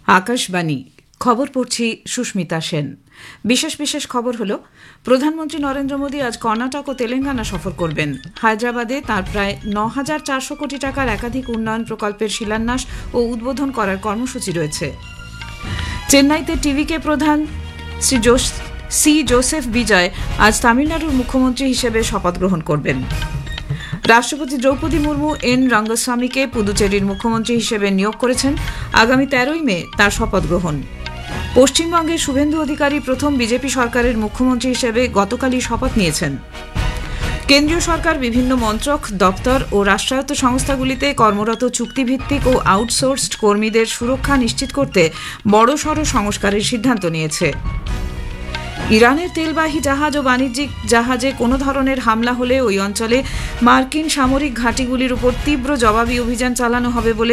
আকাশবাণী খবর পড়ছি সুস্মিতা সেন। বিশেষ বিশেষ খবর হলো, প্রধানমন্ত্রী নরেন্দ্র মোদী আজ কর্ণাটক ও তেলেঙ্গানা সফর করবেন। হায়দ্রাবাদে তাঁর প্রায় ৯,৪০০ কোটি টাকার একাধিক উন্নয়ন প্রকল্পের শিলান্যাস ও উদ্বোধন করার কর্মসূচি রয়েছে। চেন্নাইতে টিভিকে প্রধান শ্রী জোসেফ বিজয় আজ তামিলনাড়ুর মুখ্যমন্ত্রী হিসেবে শপথ গ্রহণ করবেন। রাষ্ট্রপতি দ্রৌপদী মুর্মু এন রঙ্গস্বামীকে পুদুচেরির মুখ্যমন্ত্রী হিসেবে নিয়োগ করেছেন। আগামী ১৩ই মে তাঁর শপথ গ্রহণ। পশ্চিমবঙ্গের শুভেন্দু অধিকারী প্রথম বিজেপি সরকারের মুখ্যমন্ত্রী হিসেবে গতকালই শপথ নিয়েছেন। কেন্দ্রীয় সরকার বিভিন্ন মন্ত্রক, দপ্তর ও রাষ্ট্রায়ত্ত সংস্থাগুলিতে কর্মরত চুক্তিভিত্তিক ও আউটসোর্সড কর্মীদের সুরক্ষা নিশ্চিত করতে বড়সড় সংস্কারের সিদ্ধান্ত নিয়েছে। ইরানের তেলবাহী জাহাজ ও বাণিজ্যিক জাহাজে কোনো ধরনের হামলা হলে ওই অঞ্চলে মার্কিন সামরিক ঘাঁটিগুলির উপর তীব্র জবাবি অভিযান চালানো হবে বলে